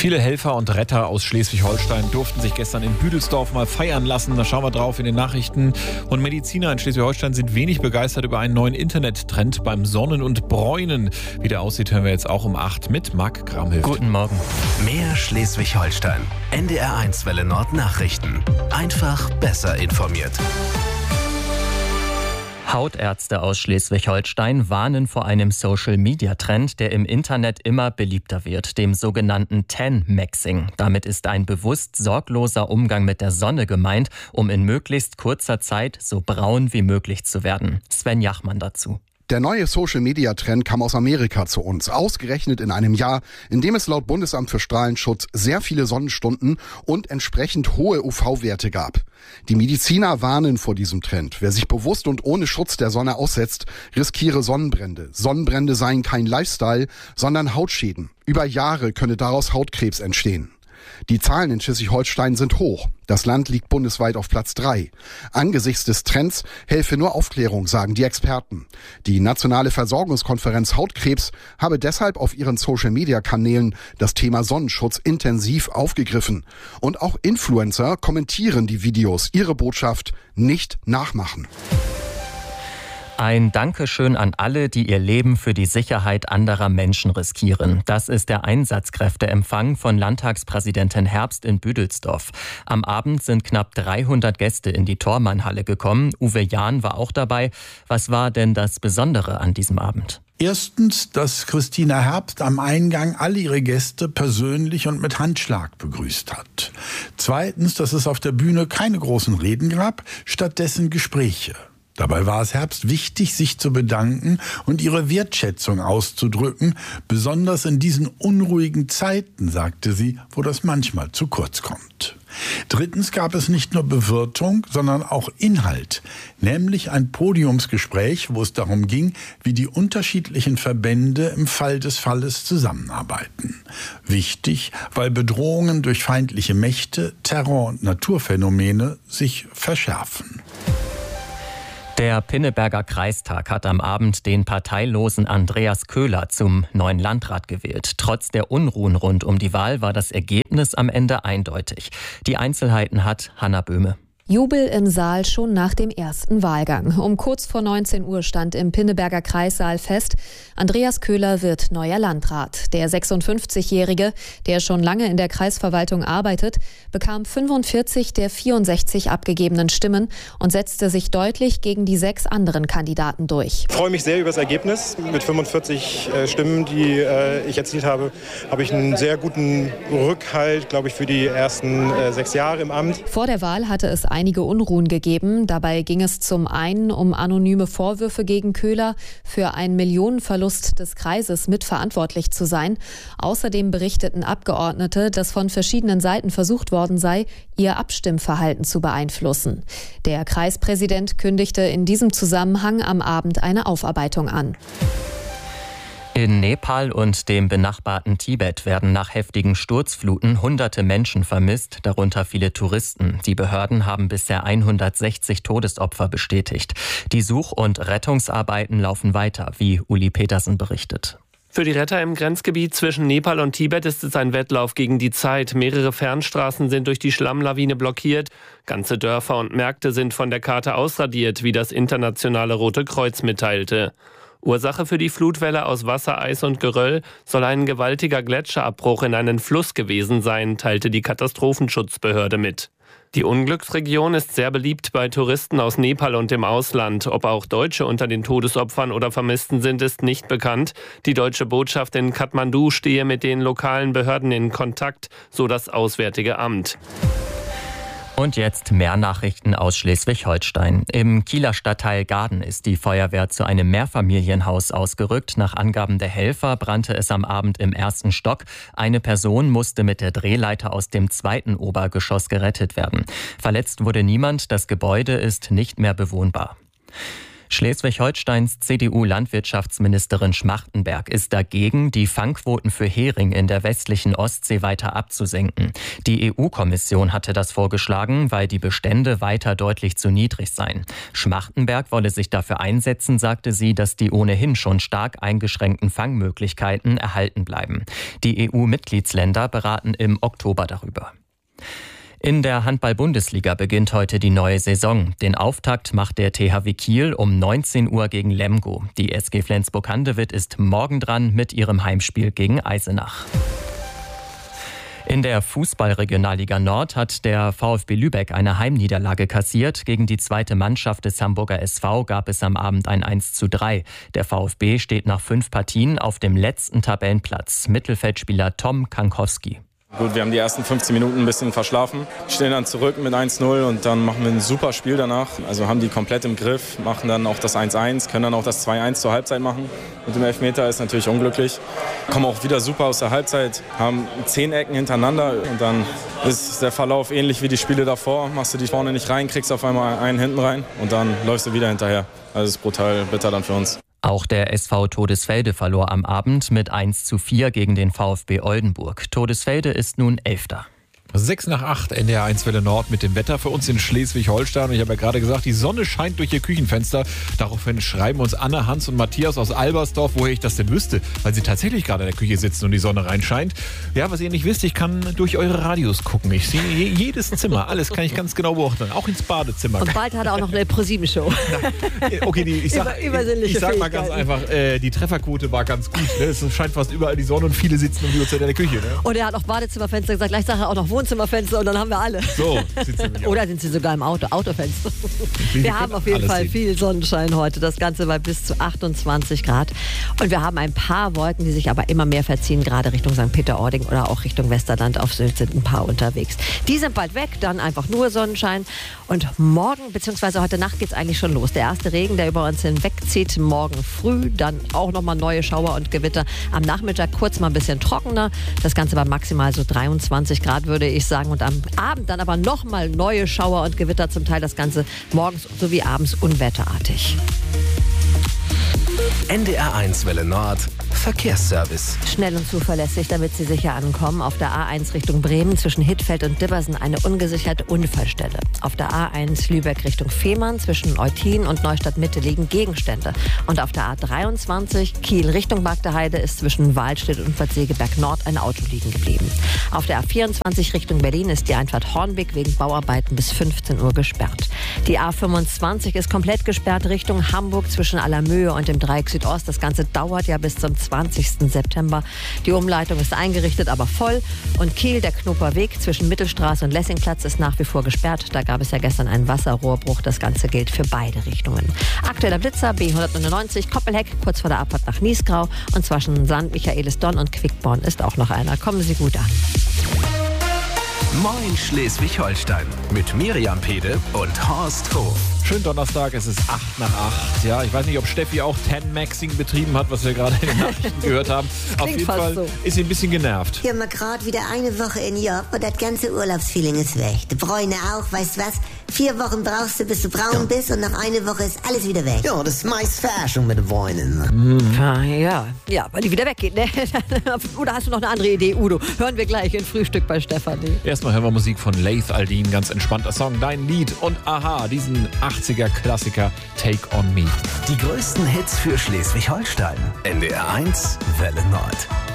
Viele Helfer und Retter aus Schleswig-Holstein durften sich gestern in Büdelsdorf mal feiern lassen. Da schauen wir drauf in den Nachrichten. Und Mediziner in Schleswig-Holstein sind wenig begeistert über einen neuen Internettrend beim Sonnen und Bräunen. Wie der aussieht, hören wir jetzt auch um 8 mit Marc Gramhilft. Guten Morgen. Mehr Schleswig-Holstein. NDR1 Welle Nord Nachrichten. Einfach besser informiert. Hautärzte aus Schleswig-Holstein warnen vor einem Social-Media-Trend, der im Internet immer beliebter wird, dem sogenannten Tan-Maxing. Damit ist ein bewusst sorgloser Umgang mit der Sonne gemeint, um in möglichst kurzer Zeit so braun wie möglich zu werden. Sven Jachmann dazu. Der neue Social-Media-Trend kam aus Amerika zu uns, ausgerechnet in einem Jahr, in dem es laut Bundesamt für Strahlenschutz sehr viele Sonnenstunden und entsprechend hohe UV-Werte gab. Die Mediziner warnen vor diesem Trend. Wer sich bewusst und ohne Schutz der Sonne aussetzt, riskiere Sonnenbrände. Sonnenbrände seien kein Lifestyle, sondern Hautschäden. Über Jahre könne daraus Hautkrebs entstehen. Die Zahlen in Schleswig-Holstein sind hoch. Das Land liegt bundesweit auf Platz 3. Angesichts des Trends helfe nur Aufklärung, sagen die Experten. Die Nationale Versorgungskonferenz Hautkrebs habe deshalb auf ihren Social-Media-Kanälen das Thema Sonnenschutz intensiv aufgegriffen. Und auch Influencer kommentieren die Videos, ihre Botschaft nicht nachmachen. Ein Dankeschön an alle, die ihr Leben für die Sicherheit anderer Menschen riskieren. Das ist der Einsatzkräfteempfang von Landtagspräsidentin Herbst in Büdelsdorf. Am Abend sind knapp 300 Gäste in die Thormann-Halle gekommen. Uwe Jahn war auch dabei. Was war denn das Besondere an diesem Abend? Erstens, dass Christina Herbst am Eingang alle ihre Gäste persönlich und mit Handschlag begrüßt hat. Zweitens, dass es auf der Bühne keine großen Reden gab, stattdessen Gespräche. Dabei war es Herbst wichtig, sich zu bedanken und ihre Wertschätzung auszudrücken, besonders in diesen unruhigen Zeiten, sagte sie, wo das manchmal zu kurz kommt. Drittens gab es nicht nur Bewirtung, sondern auch Inhalt, nämlich ein Podiumsgespräch, wo es darum ging, wie die unterschiedlichen Verbände im Fall des Falles zusammenarbeiten. Wichtig, weil Bedrohungen durch feindliche Mächte, Terror und Naturphänomene sich verschärfen. Der Pinneberger Kreistag hat am Abend den parteilosen Andreas Köhler zum neuen Landrat gewählt. Trotz der Unruhen rund um die Wahl war das Ergebnis am Ende eindeutig. Die Einzelheiten hat Hanna Böhme. Jubel im Saal schon nach dem ersten Wahlgang. Um kurz vor 19 Uhr stand im Pinneberger Kreissaal fest, Andreas Köhler wird neuer Landrat. Der 56-Jährige, der schon lange in der Kreisverwaltung arbeitet, bekam 45 der 64 abgegebenen Stimmen und setzte sich deutlich gegen die 6 anderen Kandidaten durch. Ich freue mich sehr über das Ergebnis. Mit 45 Stimmen, die ich erzielt habe, habe ich einen sehr guten Rückhalt, glaube ich, für die ersten 6 Jahre im Amt. Vor der Wahl hatte es einige Unruhen gegeben. Dabei ging es zum einen um anonyme Vorwürfe gegen Köhler, für einen Millionenverlust des Kreises mitverantwortlich zu sein. Außerdem berichteten Abgeordnete, dass von verschiedenen Seiten versucht worden sei, ihr Abstimmverhalten zu beeinflussen. Der Kreispräsident kündigte in diesem Zusammenhang am Abend eine Aufarbeitung an. In Nepal und dem benachbarten Tibet werden nach heftigen Sturzfluten hunderte Menschen vermisst, darunter viele Touristen. Die Behörden haben bisher 160 Todesopfer bestätigt. Die Such- und Rettungsarbeiten laufen weiter, wie Uli Petersen berichtet. Für die Retter im Grenzgebiet zwischen Nepal und Tibet ist es ein Wettlauf gegen die Zeit. Mehrere Fernstraßen sind durch die Schlammlawine blockiert. Ganze Dörfer und Märkte sind von der Karte ausradiert, wie das internationale Rote Kreuz mitteilte. Ursache für die Flutwelle aus Wasser, Eis und Geröll soll ein gewaltiger Gletscherabbruch in einen Fluss gewesen sein, teilte die Katastrophenschutzbehörde mit. Die Unglücksregion ist sehr beliebt bei Touristen aus Nepal und dem Ausland. Ob auch Deutsche unter den Todesopfern oder Vermissten sind, ist nicht bekannt. Die deutsche Botschaft in Kathmandu stehe mit den lokalen Behörden in Kontakt, so das Auswärtige Amt. Und jetzt mehr Nachrichten aus Schleswig-Holstein. Im Kieler Stadtteil Gaden ist die Feuerwehr zu einem Mehrfamilienhaus ausgerückt. Nach Angaben der Helfer brannte es am Abend im 1. Stock. Eine Person musste mit der Drehleiter aus dem 2. Obergeschoss gerettet werden. Verletzt wurde niemand. Das Gebäude ist nicht mehr bewohnbar. Schleswig-Holsteins CDU-Landwirtschaftsministerin Schmachtenberg ist dagegen, die Fangquoten für Hering in der westlichen Ostsee weiter abzusenken. Die EU-Kommission hatte das vorgeschlagen, weil die Bestände weiter deutlich zu niedrig seien. Schmachtenberg wolle sich dafür einsetzen, sagte sie, dass die ohnehin schon stark eingeschränkten Fangmöglichkeiten erhalten bleiben. Die EU-Mitgliedsländer beraten im Oktober darüber. In der Handball-Bundesliga beginnt heute die neue Saison. Den Auftakt macht der THW Kiel um 19 Uhr gegen Lemgo. Die SG Flensburg-Handewitt ist morgen dran mit ihrem Heimspiel gegen Eisenach. In der Fußball-Regionalliga Nord hat der VfB Lübeck eine Heimniederlage kassiert. Gegen die zweite Mannschaft des Hamburger SV gab es am Abend ein 1:3. Der VfB steht nach 5 Partien auf dem letzten Tabellenplatz. Mittelfeldspieler Tom Kankowski. Gut, wir haben die ersten 15 Minuten ein bisschen verschlafen, stehen dann zurück mit 1:0 und dann machen wir ein super Spiel danach. Also haben die komplett im Griff, machen dann auch das 1:1, können dann auch das 2:1 zur Halbzeit machen. Mit dem Elfmeter ist natürlich unglücklich. Kommen auch wieder super aus der Halbzeit, haben 10 Ecken hintereinander und dann ist der Verlauf ähnlich wie die Spiele davor. Machst du die vorne nicht rein, kriegst auf einmal einen hinten rein und dann läufst du wieder hinterher. Also es ist brutal bitter dann für uns. Auch der SV Todesfelde verlor am Abend mit 1:4 gegen den VfB Oldenburg. Todesfelde ist nun 11. 7:06, NDR 1 Welle Nord mit dem Wetter für uns in Schleswig-Holstein. Und ich habe ja gerade gesagt, die Sonne scheint durch ihr Küchenfenster. Daraufhin schreiben uns Anne, Hans und Matthias aus Albersdorf, woher ich das denn wüsste, weil sie tatsächlich gerade in der Küche sitzen und die Sonne reinscheint. Ja, was ihr nicht wisst, ich kann durch eure Radios gucken. Ich sehe jedes Zimmer, alles kann ich ganz genau beobachten. Auch ins Badezimmer. Und bald hat er auch noch eine ProSieben-Show. Okay, ich sag mal ganz einfach, die Trefferquote war ganz gut. Ne? Es scheint fast überall die Sonne und viele sitzen um die Uhrzeit in der Küche. Ne? Und er hat auch Badezimmerfenster gesagt, gleich sagt er auch noch Wohnzimmerfenster und dann haben wir alle. So, oder sind sie sogar im Autofenster. Wir haben auf jeden Fall viel Sonnenschein heute. Das Ganze bei bis zu 28 Grad. Und wir haben ein paar Wolken, die sich aber immer mehr verziehen, gerade Richtung St. Peter-Ording oder auch Richtung Westerland. Auf Sylt sind ein paar unterwegs. Die sind bald weg, dann einfach nur Sonnenschein. Und morgen bzw. heute Nacht geht es eigentlich schon los. Der erste Regen, der über uns hinwegzieht, morgen früh. Dann auch nochmal neue Schauer und Gewitter. Am Nachmittag kurz mal ein bisschen trockener. Das Ganze bei maximal so 23 Grad, würde ich sagen. Und am Abend dann aber nochmal neue Schauer und Gewitter, zum Teil das Ganze morgens sowie abends unwetterartig. NDR 1 Welle Nord Verkehrsservice. Schnell und zuverlässig, damit Sie sicher ankommen. Auf der A1 Richtung Bremen zwischen Hittfeld und Dibbersen eine ungesicherte Unfallstelle. Auf der A1 Lübeck Richtung Fehmarn zwischen Eutin und Neustadt Mitte liegen Gegenstände. Und auf der A23 Kiel Richtung Bagdeheide ist zwischen Waldstedt und Bad Segeberg Nord ein Auto liegen geblieben. Auf der A24 Richtung Berlin ist die Einfahrt Hornbeck wegen Bauarbeiten bis 15 Uhr gesperrt. Die A25 ist komplett gesperrt Richtung Hamburg zwischen Allermöhe und dem Dreieck Südost. Das Ganze dauert ja bis zum 20. September. Die Umleitung ist eingerichtet, aber voll. Und Kiel, der Knoper Weg zwischen Mittelstraße und Lessingplatz ist nach wie vor gesperrt. Da gab es ja gestern einen Wasserrohrbruch. Das Ganze gilt für beide Richtungen. Aktueller Blitzer B199 Koppelheck kurz vor der Abfahrt nach Niesgrau. Und zwischen St. Michaelisdonn und Quickborn ist auch noch einer. Kommen Sie gut an. Moin Schleswig-Holstein mit Miriam Pede und Horst Hof. Schönen Donnerstag, es ist 7:08. Ja, ich weiß nicht, ob Steffi auch 10-Maxing betrieben hat, was wir gerade in den Nachrichten gehört haben. Auf jeden Fall so. Ist sie ein bisschen genervt. Wir haben gerade wieder eine Woche in Job und das ganze Urlaubsfeeling ist weg. Die Bräune auch, weißt du was? 4 Wochen brauchst du, bis du braun bist und nach einer Woche ist alles wieder weg. Ja, das ist meist Verarschung mit den Bräunen. Ja, weil die wieder weggeht. Ne? Oder hast du noch eine andere Idee, Udo? Hören wir gleich in Frühstück bei Stefanie. Erstmal hören wir Musik von Laith Al-Deen, ganz entspannter Song, Dein Lied und Aha, diesen 80er-Klassiker Take on Me. Die größten Hits für Schleswig-Holstein. NDR 1 Welle Nord.